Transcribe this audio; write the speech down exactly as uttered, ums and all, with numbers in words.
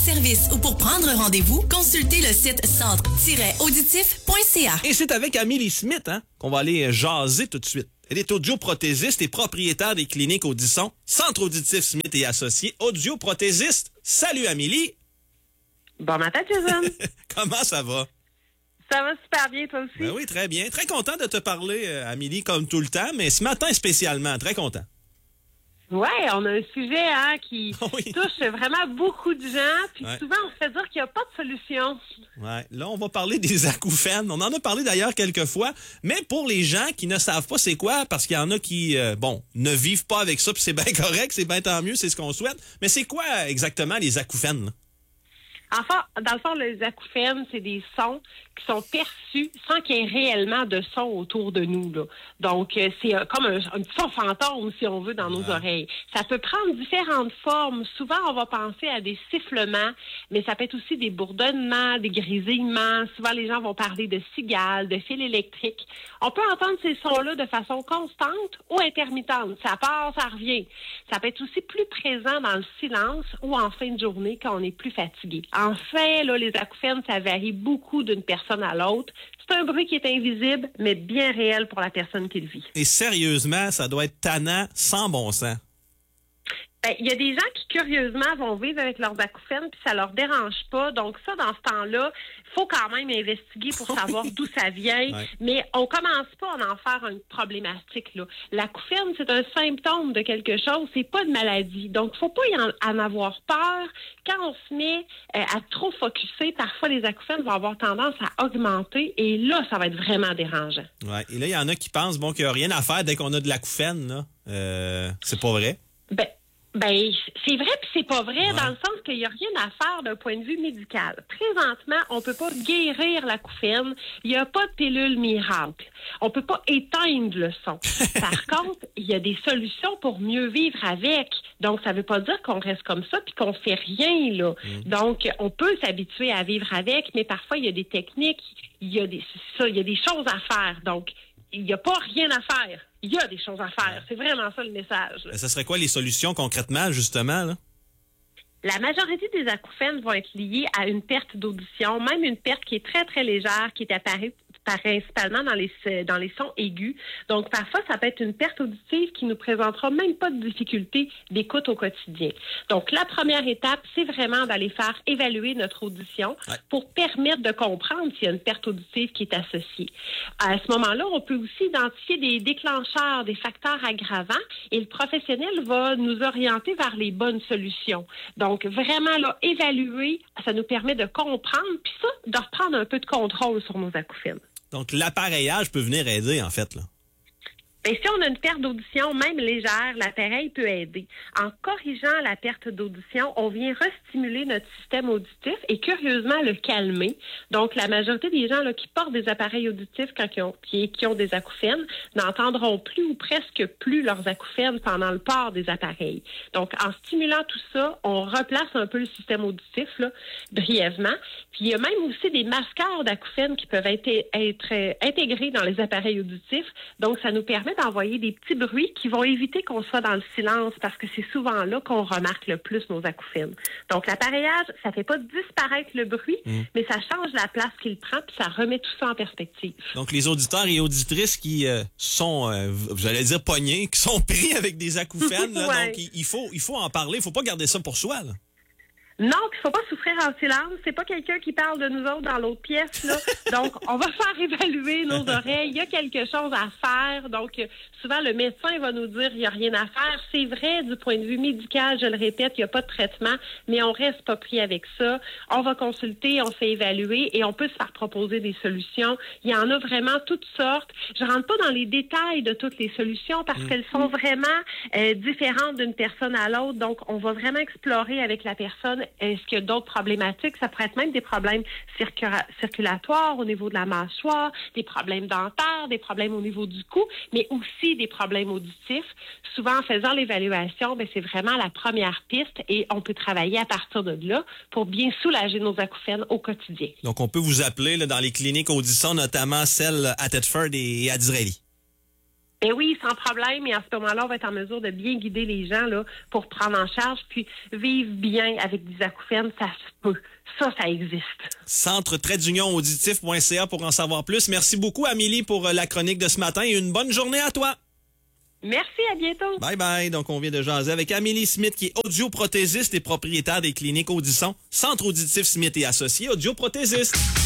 Service ou pour prendre rendez-vous, consultez le site centre tiret auditif point c a. Et c'est avec Amélie Smith hein, qu'on va aller jaser tout de suite. Elle est audioprothésiste et propriétaire des cliniques Audisson, Centre auditif Smith et associés, audioprothésiste. Salut Amélie! Bon matin, Jason. Comment ça va? Ça va super bien, toi aussi? Ben oui, très bien. Très content de te parler, euh, Amélie, comme tout le temps, mais ce matin spécialement, très content. Oui, on a un sujet hein, qui oui. touche vraiment beaucoup de gens, puis ouais. souvent on se fait dire qu'il n'y a pas de solution. Ouais. Là, on va parler des acouphènes. On en a parlé d'ailleurs quelques fois, mais pour les gens qui ne savent pas c'est quoi, parce qu'il y en a qui, euh, bon, ne vivent pas avec ça, puis c'est bien correct, c'est bien tant mieux, c'est ce qu'on souhaite. Mais c'est quoi exactement les acouphènes, là? Enfin, dans le fond, les acouphènes, c'est des sons qui sont perçus sans qu'il y ait réellement de son autour de nous, là. Donc, euh, c'est euh, comme un, un son fantôme, si on veut, dans nos ouais. oreilles. Ça peut prendre différentes formes. Souvent, on va penser à des sifflements, mais ça peut être aussi des bourdonnements, des grésillements. Souvent, les gens vont parler de cigales, de fils électriques. On peut entendre ces sons-là de façon constante ou intermittente. Ça part, ça revient. Ça peut être aussi plus présent dans le silence ou en fin de journée quand on est plus fatigué. En fait, là, les acouphènes, ça varie beaucoup d'une personne à l'autre. C'est un bruit qui est invisible, mais bien réel pour la personne qui le vit. Et sérieusement, ça doit être tannant sans bon sens. Ben, il y a des gens qui, curieusement, vont vivre avec leurs acouphènes puis ça leur dérange pas. Donc ça, dans ce temps-là, il faut quand même investiguer pour savoir d'où ça vient. Ouais. Mais on commence pas à en faire une problématique, là. L'acouphène, c'est un symptôme de quelque chose, c'est pas de maladie. Donc, faut pas y en, en avoir peur. Quand on se met euh, à trop focusser, parfois les acouphènes vont avoir tendance à augmenter et là, ça va être vraiment dérangeant. Ouais. Et là, il y en a qui pensent bon qu'il n'y a rien à faire dès qu'on a de l'acouphène, là. Euh, c'est pas vrai? Ben, Ben, c'est vrai puis c'est pas vrai ouais. dans le sens qu'il y a rien à faire d'un point de vue médical. Présentement, on peut pas guérir l'acouphène. Il y a pas de pilule miracle. On peut pas éteindre le son. Par contre, il y a des solutions pour mieux vivre avec. Donc, ça veut pas dire qu'on reste comme ça puis qu'on fait rien, là. Mm. Donc, on peut s'habituer à vivre avec, mais parfois, il y a des techniques, il y a des, ça, il y a des choses à faire. Donc, il n'y a pas rien à faire. Il y a des choses à faire. Ouais. C'est vraiment ça le message. Ça serait quoi les solutions concrètement, justement, là? La majorité des acouphènes vont être liées à une perte d'audition, même une perte qui est très, très légère, qui est apparue principalement dans les dans les sons aigus. Donc, parfois, ça peut être une perte auditive qui nous présentera même pas de difficulté d'écoute au quotidien. Donc, la première étape, c'est vraiment d'aller faire évaluer notre audition ouais. pour permettre de comprendre s'il y a une perte auditive qui est associée. À ce moment-là, on peut aussi identifier des déclencheurs, des facteurs aggravants et le professionnel va nous orienter vers les bonnes solutions. Donc, vraiment, là, évaluer, ça nous permet de comprendre, puis ça, de reprendre un peu de contrôle sur nos acouphènes. Donc, l'appareillage peut venir aider, en fait, là. Bien, si on a une perte d'audition, même légère, l'appareil peut aider. En corrigeant la perte d'audition, on vient restimuler notre système auditif et curieusement le calmer. Donc, la majorité des gens là, qui portent des appareils auditifs quand ils ont, qui, qui ont des acouphènes n'entendront plus ou presque plus leurs acouphènes pendant le port des appareils. Donc, en stimulant tout ça, on replace un peu le système auditif là, brièvement. Puis, il y a même aussi des masqueurs d'acouphènes qui peuvent être, être euh, intégrés dans les appareils auditifs. Donc, ça nous permet d'envoyer des petits bruits qui vont éviter qu'on soit dans le silence parce que c'est souvent là qu'on remarque le plus nos acouphènes. Donc, l'appareillage, ça fait pas disparaître le bruit, mmh. mais ça change la place qu'il prend puis ça remet tout ça en perspective. Donc, les auditeurs et auditrices qui euh, sont, euh, j'allais dire pognés, qui sont pris avec des acouphènes, là, ouais. donc il, il faut il faut en parler, il faut pas garder ça pour soi, là. Non, il ne faut pas souffrir en silence. C'est pas quelqu'un qui parle de nous autres dans l'autre pièce, là. Donc, on va faire évaluer nos oreilles. Il y a quelque chose à faire. Donc, souvent, le médecin va nous dire il n'y a rien à faire. C'est vrai, du point de vue médical, je le répète, il n'y a pas de traitement, mais on reste pas pris avec ça. On va consulter, on fait évaluer et on peut se faire proposer des solutions. Il y en a vraiment toutes sortes. Je rentre pas dans les détails de toutes les solutions parce mmh. qu'elles sont vraiment euh, différentes d'une personne à l'autre. Donc, on va vraiment explorer avec la personne est-ce qu'il y a d'autres problématiques? Ça pourrait être même des problèmes circula- circulatoires au niveau de la mâchoire, des problèmes dentaires, des problèmes au niveau du cou, mais aussi des problèmes auditifs. Souvent, en faisant l'évaluation, ben, c'est vraiment la première piste et on peut travailler à partir de là pour bien soulager nos acouphènes au quotidien. Donc, on peut vous appeler là, dans les cliniques Audisson, notamment celle à Thetford et à Disraeli. Ben oui, sans problème. Et à ce moment-là, on va être en mesure de bien guider les gens là pour prendre en charge, puis vivre bien avec des acouphènes, ça se peut. Ça, ça existe. centre trait d'union auditif point c a pour en savoir plus. Merci beaucoup, Amélie, pour la chronique de ce matin et une bonne journée à toi. Merci, à bientôt. Bye bye. Donc, on vient de jaser avec Amélie Smith, qui est audioprothésiste et propriétaire des cliniques Audisson, Centre auditif Smith et Associés, audioprothésiste.